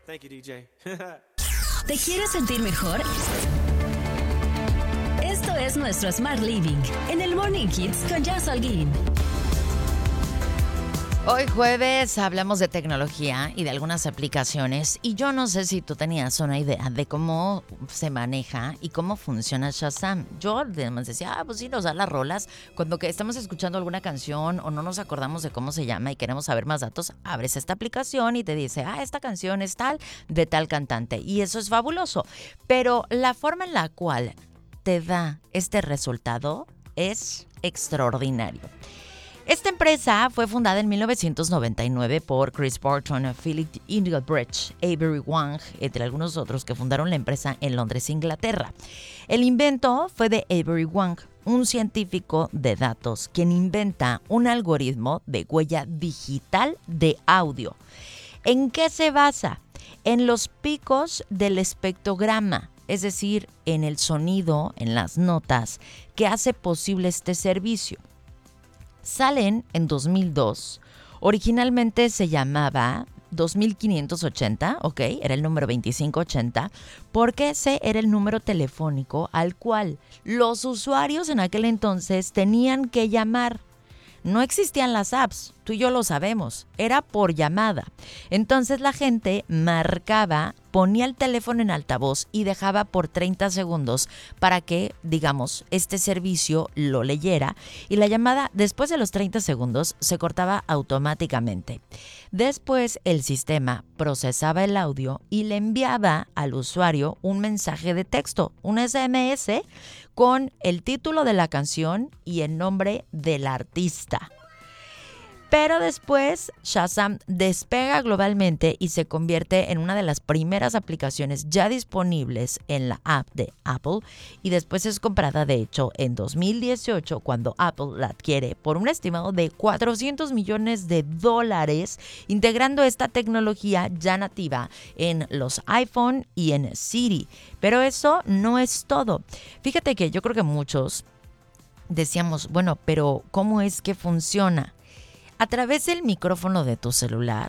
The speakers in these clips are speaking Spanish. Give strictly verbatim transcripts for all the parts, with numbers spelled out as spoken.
Thank you, D J. ¿Te quieres sentir mejor? Esto es nuestro Smart Living en el Morning Kids con Jazz Holguín. Hoy jueves hablamos de tecnología y de algunas aplicaciones y yo no sé si tú tenías una idea de cómo se maneja y cómo funciona Shazam. Yo además decía, ah, pues sí, nos da las rolas. Cuando que estamos escuchando alguna canción o no nos acordamos de cómo se llama y queremos saber más datos, abres esta aplicación y te dice, ah, esta canción es tal de tal cantante y eso es fabuloso. Pero la forma en la cual te da este resultado es extraordinario. Esta empresa fue fundada en mil novecientos noventa y nueve por Chris Barton, Philip Engelbrecht, Avery Wang, entre algunos otros que fundaron la empresa en Londres, Inglaterra. El invento fue de Avery Wang, un científico de datos, quien inventa un algoritmo de huella digital de audio. ¿En qué se basa? En los picos del espectrograma, es decir, en el sonido, en las notas, que hace posible este servicio. Salen en dos mil dos. Originalmente se llamaba dos mil quinientos ochenta, ok, era el número veinticinco ochenta, porque ese era el número telefónico al cual los usuarios en aquel entonces tenían que llamar. No existían las apps, tú y yo lo sabemos, era por llamada. Entonces la gente marcaba, ponía el teléfono en altavoz y dejaba por treinta segundos para que, digamos, este servicio lo leyera y la llamada después de los treinta segundos se cortaba automáticamente. Después el sistema procesaba el audio y le enviaba al usuario un mensaje de texto, un ese eme ese, con el título de la canción y el nombre del artista. Pero después Shazam despega globalmente y se convierte en una de las primeras aplicaciones ya disponibles en la app de Apple y después es comprada de hecho en dos mil dieciocho cuando Apple la adquiere por un estimado de cuatrocientos millones de dólares, integrando esta tecnología ya nativa en los iPhone y en Siri. Pero eso no es todo. Fíjate que yo creo que muchos decíamos, bueno, pero ¿cómo es que funciona? A través del micrófono de tu celular,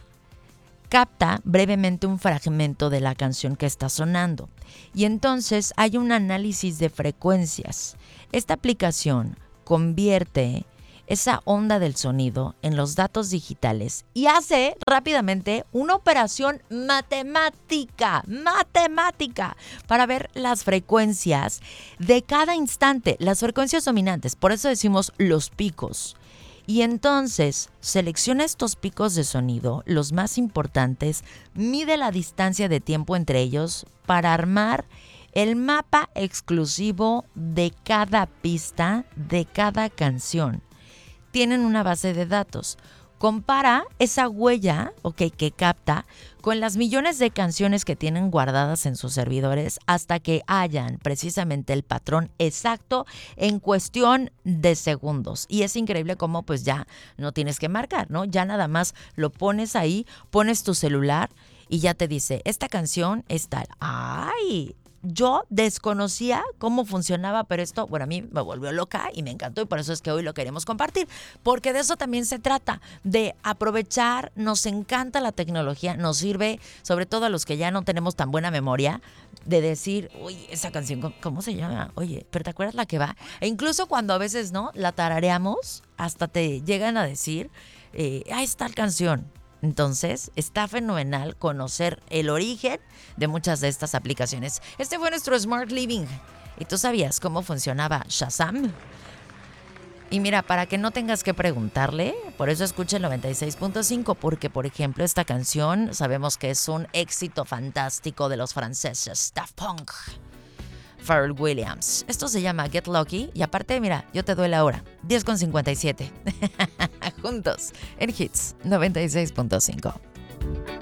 capta brevemente un fragmento de la canción que está sonando y entonces hay un análisis de frecuencias. Esta aplicación convierte esa onda del sonido en los datos digitales y hace rápidamente una operación matemática, matemática, para ver las frecuencias de cada instante, las frecuencias dominantes, por eso decimos los picos. Y entonces selecciona estos picos de sonido, los más importantes, mide la distancia de tiempo entre ellos para armar el mapa exclusivo de cada pista, de cada canción. Tienen una base de datos. Compara esa huella, okay, que capta con las millones de canciones que tienen guardadas en sus servidores hasta que hayan precisamente el patrón exacto en cuestión de segundos. Y es increíble cómo pues ya no tienes que marcar, ¿no? Ya nada más lo pones ahí, pones tu celular y ya te dice, esta canción es tal. ¡Ay! Yo desconocía cómo funcionaba, pero esto, bueno, a mí me volvió loca y me encantó y por eso es que hoy lo queremos compartir, porque de eso también se trata, de aprovechar, nos encanta la tecnología, nos sirve, sobre todo a los que ya no tenemos tan buena memoria, de decir, oye, esa canción, ¿cómo se llama? Oye, ¿pero te acuerdas la que va? E incluso cuando a veces, ¿no?, la tarareamos, hasta te llegan a decir, eh, ahí está la canción. Entonces, está fenomenal conocer el origen de muchas de estas aplicaciones. Este fue nuestro Smart Living. ¿Y tú sabías cómo funcionaba Shazam? Y mira, para que no tengas que preguntarle, por eso escucha el noventa y seis punto cinco, porque, por ejemplo, esta canción sabemos que es un éxito fantástico de los franceses Daft Punk, Pharrell Williams. Esto se llama Get Lucky y aparte, mira, yo te doy la hora, diez con cincuenta y siete. Juntos en Hits noventa y seis punto cinco.